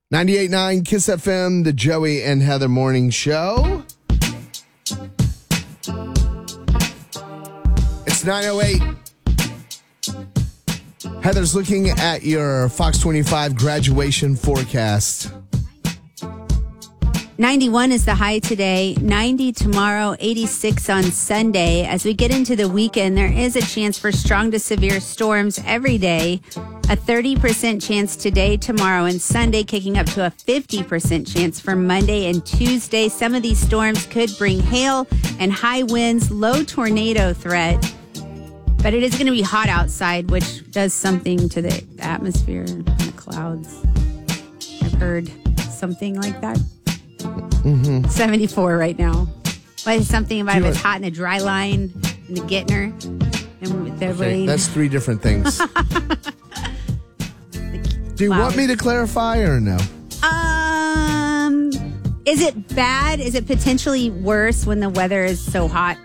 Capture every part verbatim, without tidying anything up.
ninety-eight point nine Kiss F M, the Joey and Heather Morning Show. It's nine oh eight. Heather's looking at your Fox twenty-five graduation forecast. ninety-one is the high today, ninety tomorrow, eighty-six on Sunday. As we get into the weekend, there is a chance for strong to severe storms every day. A thirty percent chance today, tomorrow, and Sunday, kicking up to a fifty percent chance for Monday and Tuesday. Some of these storms could bring hail and high winds, low tornado threat. But it is going to be hot outside, which does something to the atmosphere and the clouds. I've heard something like that. Mm-hmm. seventy-four right now. But it's something about if it's hot in the dry line and the Gittner. And the Okay, rain. that's three different things. Do you want me to clarify or no? Um, is it bad? Is it potentially worse when the weather is so hot?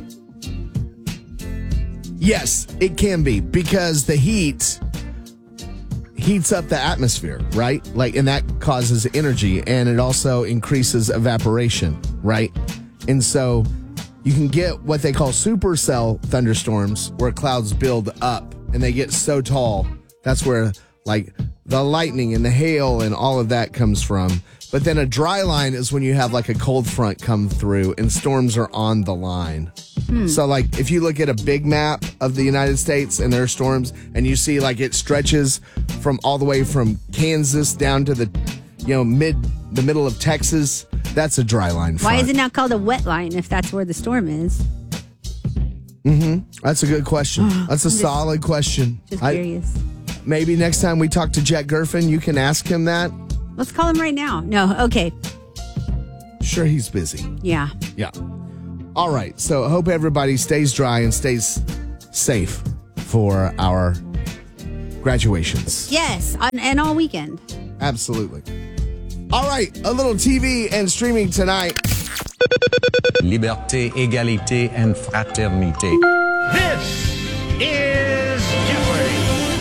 Yes, it can be, because the heat heats up the atmosphere, right? Like, and that causes energy, and it also increases evaporation, right? And so you can get what they call supercell thunderstorms, where clouds build up and they get so tall. That's where like the lightning and the hail and all of that comes from. But then a dry line is when you have like a cold front come through and storms are on the line. Hmm. So like if you look at a big map of the United States and there are storms, and you see like it stretches from all the way from Kansas down to the, you know, mid, the middle of Texas, that's a dry line front. Why is it not called a wet line if that's where the storm is? Mm-hmm. That's a good question. That's a just, solid question. Just I, curious. maybe next time we talk to Jack Gerfin, you can ask him that. Let's call him right now. No, okay. Sure, he's busy. Yeah. Yeah. All right. So I hope everybody stays dry and stays safe for our graduations. Yes, on, and all weekend. Absolutely. All right. A little T V and streaming tonight. Liberté, égalité, and fraternité. This is Jeopardy!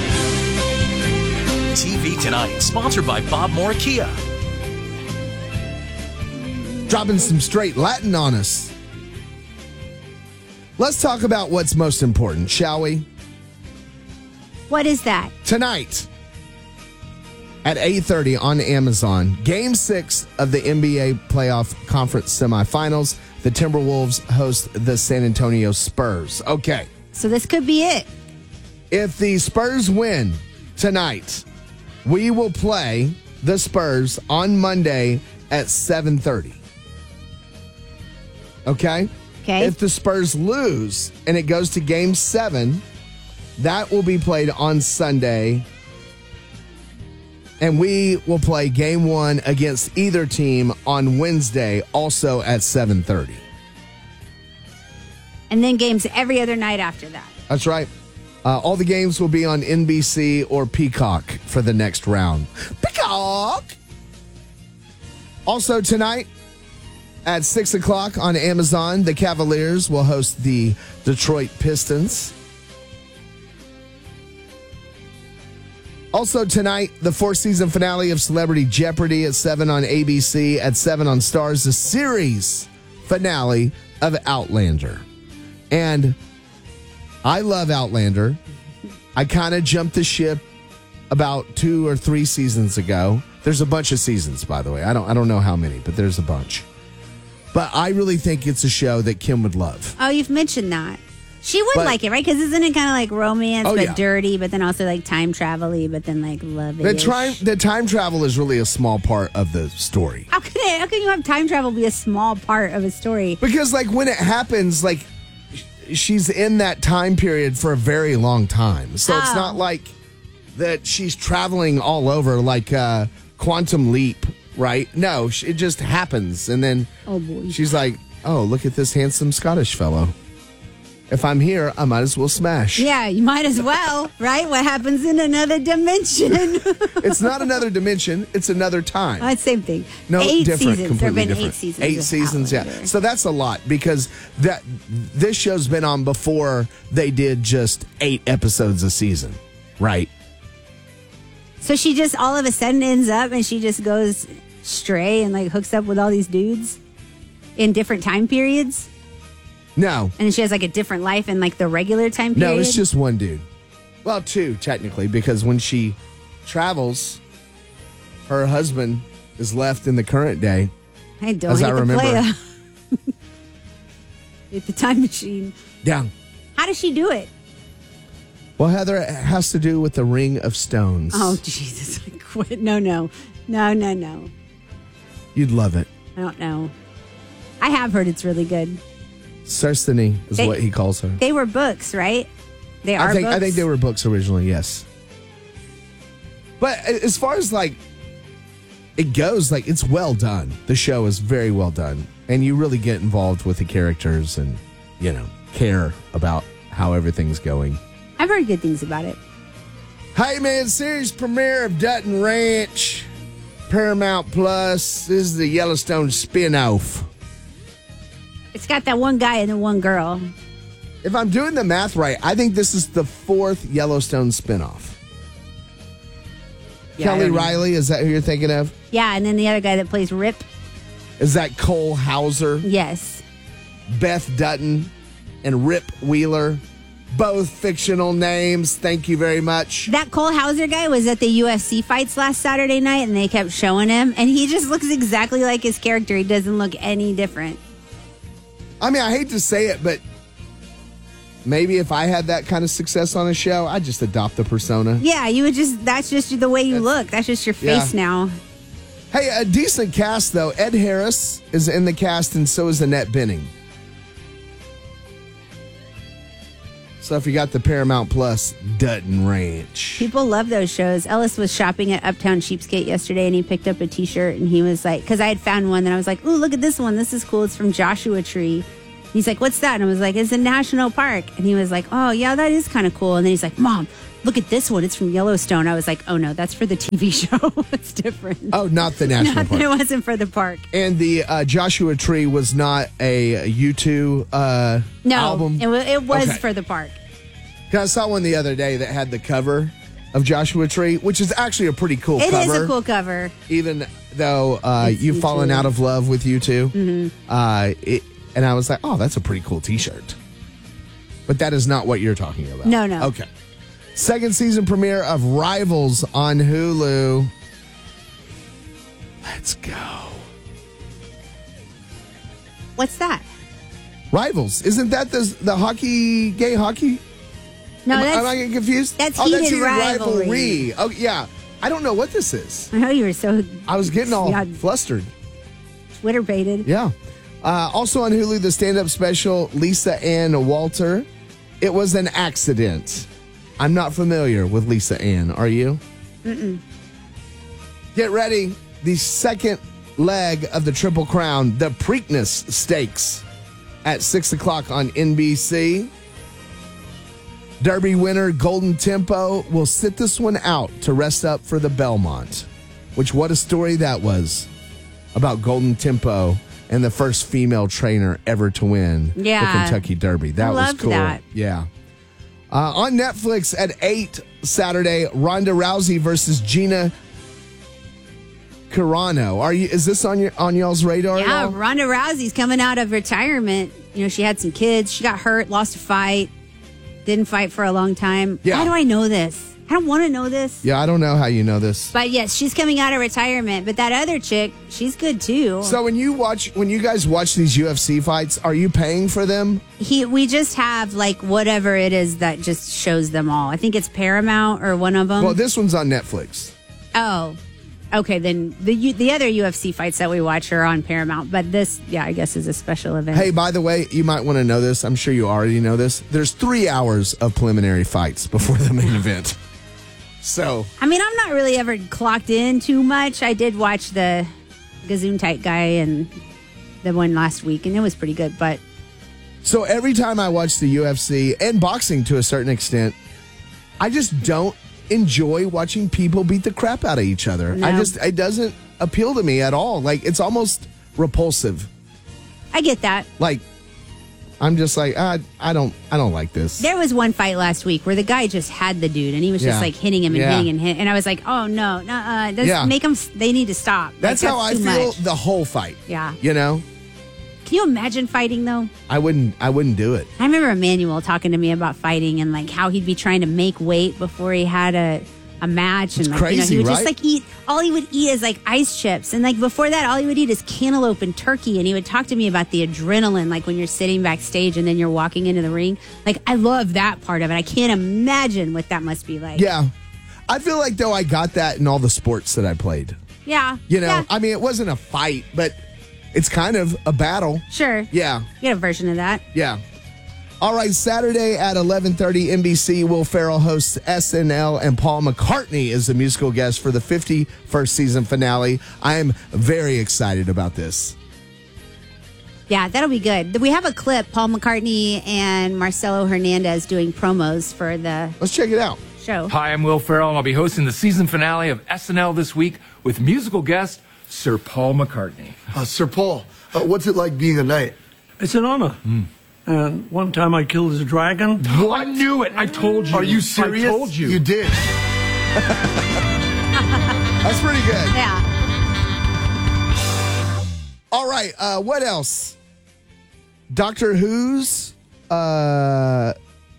T V Tonight, sponsored by Bob Moore Kia. Dropping some straight Latin on us. Let's talk about what's most important, shall we? What is that? Tonight at eight thirty on Amazon, Game six of the N B A playoff conference semifinals. The Timberwolves host the San Antonio Spurs. Okay. So this could be it. If the Spurs win tonight, we will play the Spurs on Monday at seven thirty. Okay? Okay. If the Spurs lose and it goes to Game seven, that will be played on Sunday. And we will play Game one against either team on Wednesday, also at seven thirty. And then games every other night after that. That's right. Uh, all the games will be on N B C or Peacock for the next round. Peacock! Also tonight at six o'clock on Amazon, the Cavaliers will host the Detroit Pistons. Also tonight, the fourth season finale of Celebrity Jeopardy at seven on A B C, at seven on Starz, the series finale of Outlander. And I love Outlander. I kind of jumped the ship about two or three seasons ago. There's a bunch of seasons, by the way. I don't I don't know how many, but there's a bunch. But I really think it's a show that Kim would love. Oh, you've mentioned that. She would But- like it, right? Because isn't it kind of like romance, Oh, but yeah. dirty, but then also like time travel-y, but then like love The, it. tri- the time travel is really a small part of the story. How can it, how can you have time travel be a small part of a story? Because, like, when it happens, like, sh- she's in that time period for a very long time. So it's Oh. not like that she's traveling all over like uh, Quantum Leap, right? No, sh- it just happens. And then Oh, boy. she's like, oh, look at this handsome Scottish fellow. If I'm here, I might as well smash. Yeah, you might as well, right? What happens in another dimension? It's not another dimension. It's another time. Uh, same thing. No, eight different, seasons. There have completely been different. eight seasons. Eight of seasons, yeah. Outlander. So that's a lot because that this show's been on before they did just eight episodes a season, right? So she just all of a sudden ends up and she just goes stray and like hooks up with all these dudes in different time periods. No. And then she has like a different life in like the regular time period. No, it's just one dude. Well, two, technically, because when she travels, her husband is left in the current day. I don't as hate I to remember. play a it's the time machine. Yeah. How does she do it? Well, Heather, it has to do with the Ring of Stones. Oh, Jesus. Quit. No, no. No, no, no. You'd love it. I don't know. I have heard it's really good. Sarstany is They- what he calls her. They were books, right? They are I think books. I think they were books originally, yes. But as far as like it goes, like it's well done. The show is very well done, and you really get involved with the characters, and you know care about how everything's going. I've heard good things about it. Hey man, series premiere of Dutton Ranch, Paramount Plus. This is the Yellowstone spin-off. It's got that one guy and the one girl. If I'm doing the math right, I think this is the fourth Yellowstone spinoff. Yeah, I Kelly don't know. Riley, is that who you're thinking of? Yeah, and then the other guy that plays Rip. Is that Cole Hauser, Yes. Beth Dutton, and Rip Wheeler? Both fictional names. Thank you very much. That Cole Hauser guy was at the U F C fights last Saturday night, and they kept showing him, and he just looks exactly like his character. He doesn't look any different. I mean, I hate to say it, but maybe if I had that kind of success on a show, I'd just adopt the persona. Yeah, you would just, that's just the way you That's- look. That's just your face Yeah. now. Hey, a decent cast, though. Ed Harris is in the cast, and so is Annette Bening. So if you got the Paramount Plus, Dutton Ranch. People love those shows. Ellis was shopping at Uptown Cheapskate yesterday, and he picked up a T-shirt, and he was like, because I had found one, and I was like, ooh, look at this one. This is cool. It's from Joshua Tree. He's like, what's that? And I was like, it's a national park. And he was like, oh, yeah, that is kind of cool. And then he's like, Mom, look at this one. It's from Yellowstone. I was like, oh, no, that's for the T V show. It's different. Oh, not the National Not, Park. it wasn't for the park. And the uh, Joshua Tree was not a U two uh, No, album? it, wa- it was Okay. for the park. 'Cause I saw one the other day that had the cover of Joshua Tree, which is actually a pretty cool It is cover. a cool cover. Even though uh, It's you've U two. fallen out of love with U two. Mm-hmm. Uh, it, and I was like, oh, that's a pretty cool T-shirt. But that is not what you're talking about. No, no. Okay. Second season premiere of Rivals on Hulu. Let's go. What's that? Rivals. Isn't that the, the hockey, gay hockey? No, am, that's, am I getting confused? that's oh, that's Heated Heated Rivalry. Rivalry. Oh, yeah. I don't know what this is. I know you were so I was getting all Yeah. flustered. Twitter baited. Yeah. Uh, also on Hulu, the stand-up special, Lisa Ann Walter. It was an accident. I'm not familiar with Lisa Ann. Are you? Mm-mm. Get ready. The second leg of the Triple Crown, the Preakness Stakes, at six o'clock on N B C. Derby winner Golden Tempo will sit this one out to rest up for the Belmont. Which, what a story that was about Golden Tempo and the first female trainer ever to win Yeah. the Kentucky Derby. That I was loved cool. that. Yeah. Uh, on Netflix at eight Saturday, Ronda Rousey versus Gina Carano. Are you? Is this on your on y'all's radar? at Yeah, all? Ronda Rousey's coming out of retirement. You know, she had some kids. She got hurt, lost a fight, didn't fight for a long time. Yeah. How do I know this? I don't want to know this. Yeah, I don't know how you know this. But yes, she's coming out of retirement. But that other chick, she's good too. So when you watch, when you guys watch these U F C fights, are you paying for them? he, we just have like whatever it is that just shows them all. I think it's Paramount or one of them. Well, this one's on Netflix. oh, okay. Then the U- the other U F C fights that we watch are on Paramount. But this, yeah, I guess is a special event. Hey, by the way, you might want to know this. I'm sure you already know this. There's three hours of preliminary fights before the main event. So, I mean, I'm not really ever clocked in too much. I did watch the Gesundheit guy and the one last week, and it was pretty good. But so every time I watch the U F C and boxing to a certain extent, I just don't enjoy watching people beat the crap out of each other. I No. just, it doesn't appeal to me at all. Like, it's almost repulsive. I get that. Like, I'm just like, I, I don't, I don't like this. There was one fight last week where the guy just had the dude, and he was just Yeah. like hitting him and Yeah. hitting and hitting. And I was like, oh no, no, uh, Yeah. make them. They need to stop. Like, That's how I too feel much. the whole fight. Yeah. You know, Can you imagine fighting though? I wouldn't, I wouldn't do it. I remember Emmanuel talking to me about fighting and like how he'd be trying to make weight before he had a, a match. And It's like, you know, crazy, he would right? just like eat, all he would eat is like ice chips. And like before that, all he would eat is cantaloupe and turkey. And he would talk to me about the adrenaline, like when you're sitting backstage and then you're walking into the ring. Like I love that part of it. I can't imagine what that must be like. Yeah. I feel like though I got that in all the sports that I played. Yeah. You know, Yeah. I mean, it wasn't a fight, but it's kind of a battle. Sure. Yeah. You get a version of that. Yeah. All right, Saturday at eleven thirty N B C, Will Ferrell hosts S N L, and Paul McCartney is the musical guest for the fifty-first season finale. I am very excited about this. Yeah, that'll be good. We have a clip, Paul McCartney and Marcelo Hernandez doing promos for the Let's check it out. show. Hi, I'm Will Ferrell, and I'll be hosting the season finale of S N L this week with musical guest Sir Paul McCartney. Uh, Sir Paul, uh, what's it like being a knight? It's an honor. And one time I killed a dragon. Oh, I knew it. I told you. Are you serious? I told you. You did. That's pretty good. Yeah. All right, uh, what else? Doctor Who's uh,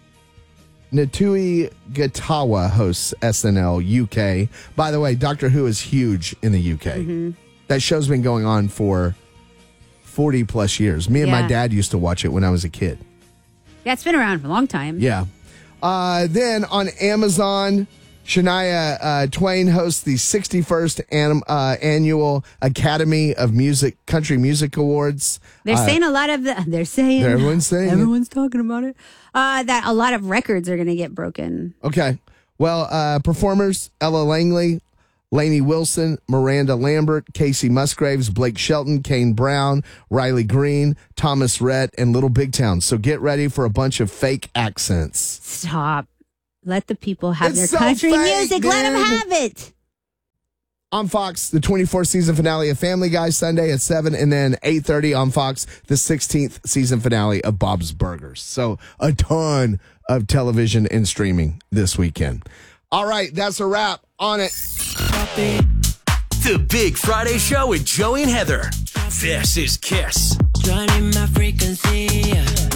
Natui Gatawa hosts S N L U K. By the way, Doctor Who is huge in the U K. Mm-hmm. That show's been going on for forty plus years. Me and Yeah. my dad used to watch it when I was a kid. Yeah, it's been around for a long time. Yeah. Uh, then on Amazon, Shania uh, Twain hosts the sixty-first anim- uh, annual Academy of Music Country Music Awards. They're Uh, saying a lot of the, they're saying Everyone's saying it. everyone's talking about it. Uh, that a lot of records are going to get broken. Okay. Well, uh, performers, Ella Langley, Lainey Wilson, Miranda Lambert, Casey Musgraves, Blake Shelton, Kane Brown, Riley Green, Thomas Rhett, and Little Big Town. So get ready for a bunch of fake accents. Stop. Let the people have It's their so country fake, music. Let them dude. have it. On Fox, the twenty-fourth season finale of Family Guy Sunday at seven, and then eight thirty on Fox, the sixteenth season finale of Bob's Burgers. So a ton of television and streaming this weekend. All right, that's a wrap on it. The Big Friday Show with Joey and Heather. This is Kiss. Joining my frequency.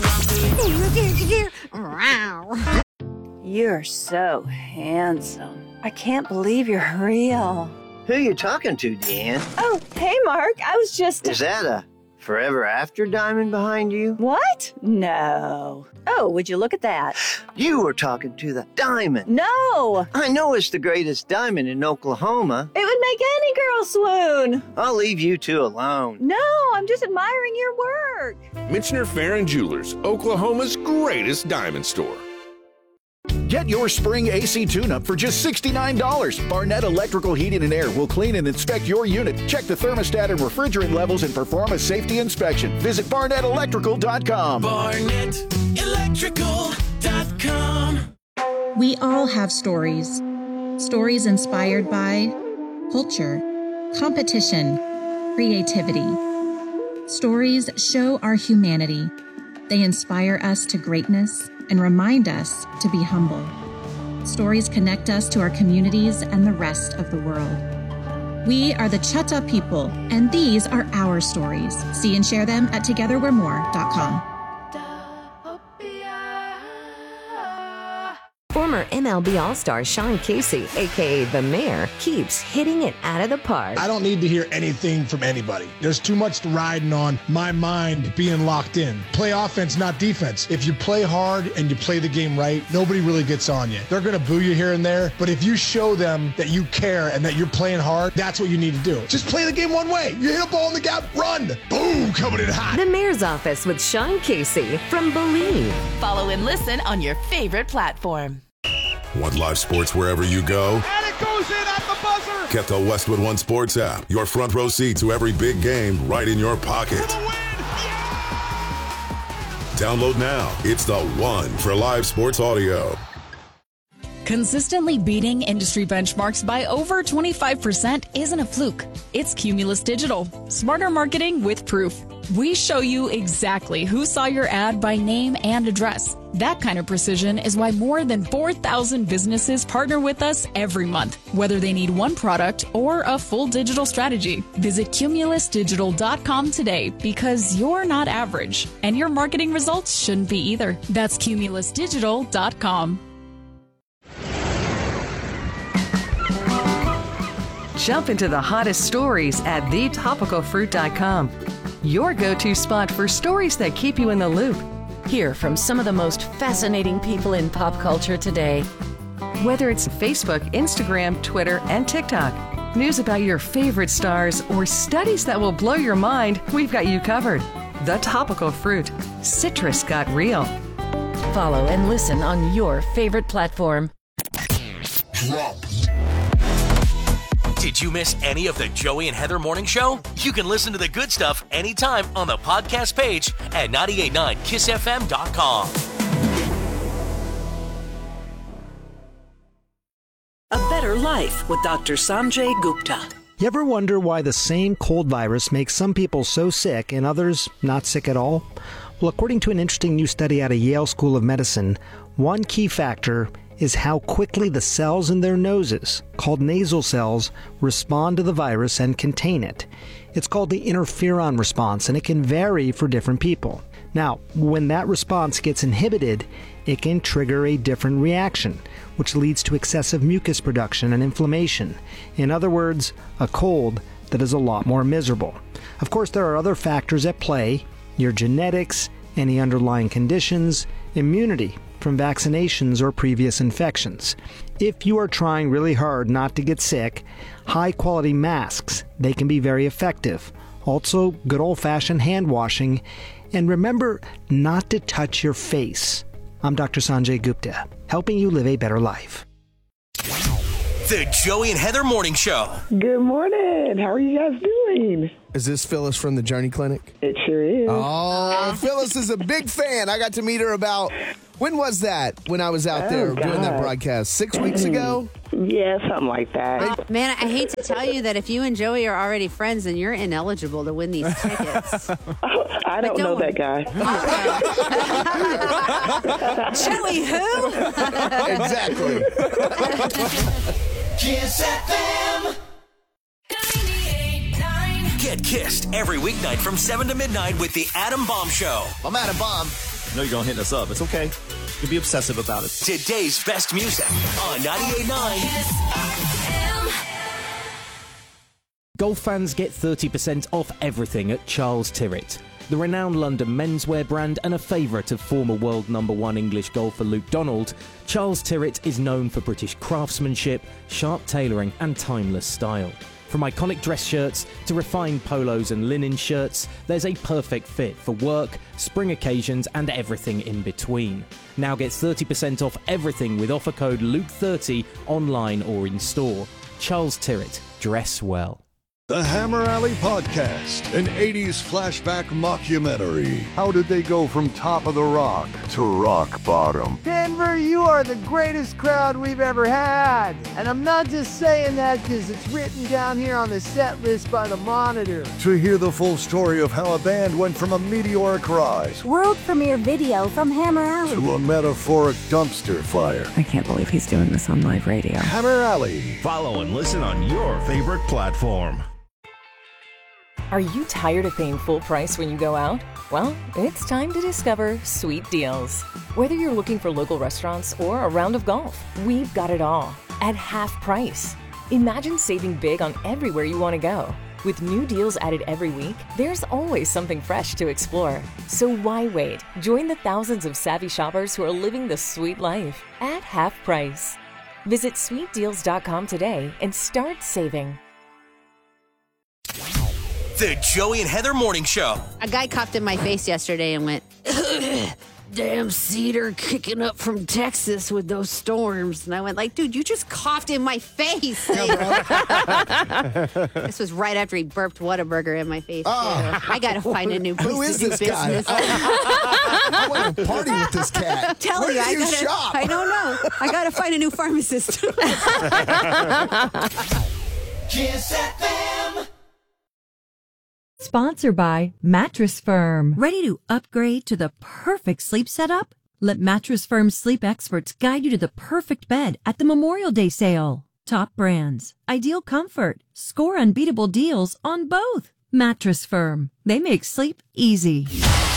You're so handsome. I can't believe you're real. Who you talking to, Deanne? Oh, hey, Mark. I was just. Is that a Forever After diamond behind you? What? No. Oh, would you look at that? You were talking to the diamond. No! I know it's the greatest diamond in Oklahoma. It would make any girl swoon. I'll leave you two alone. No, I'm just admiring your work. Michener Farron Jewelers, Oklahoma's greatest diamond store. Get your spring A C tune-up for just sixty-nine dollars. Barnett Electrical Heating and Air will clean and inspect your unit. Check the thermostat and refrigerant levels and perform a safety inspection. Visit barnett electrical dot com. barnett electrical dot com. We all have stories. Stories inspired by culture, competition, creativity. Stories show our humanity. They inspire us to greatness and remind us to be humble. Stories connect us to our communities and the rest of the world. We are the Chutta people, and these are our stories. See and share them at together we're more dot com. Former M L B All-Star Sean Casey, a k a. The Mayor, keeps hitting it out of the park. I don't need to hear anything from anybody. There's too much riding on my mind being locked in. Play offense, not defense. If you play hard and you play the game right, nobody really gets on you. They're going to boo you here and there, but if you show them that you care and that you're playing hard, that's what you need to do. Just play the game one way. You hit a ball in the gap, run. Boom, coming in hot. The Mayor's Office with Sean Casey from Believe. Follow and listen on your favorite platform. Want live sports wherever you go? And it goes in at the buzzer! Get the Westwood One Sports app. Your front row seat to every big game right in your pocket. Yeah! Download now. It's the one for live sports audio. Consistently beating industry benchmarks by over twenty-five percent isn't a fluke. It's Cumulus Digital. Smarter marketing with proof. We show you exactly who saw your ad by name and address. That kind of precision is why more than four thousand businesses partner with us every month, whether they need one product or a full digital strategy. Visit Cumulus Digital dot com today because you're not average, and your marketing results shouldn't be either. That's Cumulus Digital dot com. Jump into the hottest stories at the topical fruit dot com. Your go-to spot for stories that keep you in the loop. Hear from some of the most fascinating people in pop culture today. Whether it's Facebook, Instagram, Twitter, and TikTok, news about your favorite stars, or studies that will blow your mind, we've got you covered. The Topical Fruit. Citrus got real. Follow and listen on your favorite platform. Drop. Did you miss any of the Joey and Heather Morning Show? You can listen to the good stuff anytime on the podcast page at nine eight nine kiss f m dot com. A Better Life with Doctor Sanjay Gupta. You ever wonder why the same cold virus makes some people so sick and others not sick at all? Well, according to an interesting new study out of Yale School of Medicine, one key factor is how quickly the cells in their noses, called nasal cells, respond to the virus and contain it. It's called the interferon response, and it can vary for different people. Now, when that response gets inhibited, it can trigger a different reaction, which leads to excessive mucus production and inflammation. In other words, a cold that is a lot more miserable. Of course, there are other factors at play: your genetics, any underlying conditions, immunity from vaccinations or previous infections. If you are trying really hard not to get sick, high-quality masks, they can be very effective. Also, good old-fashioned hand washing, and remember not to touch your face. I'm Doctor Sanjay Gupta, helping you live a better life. The Joey and Heather Morning Show. Good morning. How are you guys doing? Is this Phyllis from the Journey Clinic? It sure is. Oh, Phyllis is a big fan. I got to meet her about, when was that? When I was out Oh, there doing that God. broadcast? Six weeks ago? Yeah, something like that. Oh, man, I hate to tell you that if you and Joey are already friends, then you're ineligible to win these tickets. I don't, don't know worry. that guy. Joey who? Exactly. Kiss F M. Get kissed every weeknight from seven to midnight with the Adam Bomb Show. I'm Adam Bomb. I know you're going to hit us up. It's okay. You'll be obsessive about it. Today's best music on ninety-eight point nine. Golf fans get thirty percent off everything at Charles Tyrrett. The renowned London menswear brand and a favourite of former world number one English golfer Luke Donald, Charles Tyrrett is known for British craftsmanship, sharp tailoring and timeless style. From iconic dress shirts to refined polos and linen shirts, there's a perfect fit for work, spring occasions and everything in between. Now get thirty percent off everything with offer code Luke thirty online or in store. Charles Tyrrett, dress well. The Hammer Alley Podcast, an eighties flashback mockumentary. How did they go from top of the rock to rock bottom? Denver, you are the greatest crowd we've ever had. And I'm not just saying that because it's written down here on the set list by the Monitor. To hear the full story of how a band went from a meteoric rise World premiere video from Hammer Alley to a metaphoric dumpster fire. I can't believe he's doing this on live radio. Hammer Alley. Follow and listen on your favorite platform. Are you tired of paying full price when you go out? Well, it's time to discover Sweet Deals. Whether you're looking for local restaurants or a round of golf, we've got it all at half price. Imagine saving big on everywhere you want to go. With new deals added every week, there's always something fresh to explore. So why wait? Join the thousands of savvy shoppers who are living the sweet life at half price. Visit sweet deals dot com today and start saving. The Joey and Heather Morning Show. A guy coughed in my face yesterday and went, damn cedar kicking up from Texas with those storms. And I went like, dude, you just coughed in my face. This was right after he burped Whataburger in my face. Oh. I got to find a new place Who is to do this business. guy? I want to party with this cat. I'm telling Where you, do I you gotta, shop? I don't know. I got to find a new pharmacist. Kiss F M. Sponsored by Mattress Firm. Ready to upgrade to the perfect sleep setup? Let Mattress Firm's sleep experts guide you to the perfect bed at the Memorial Day sale. Top brands, ideal comfort, score unbeatable deals on both. Mattress Firm. They make sleep easy.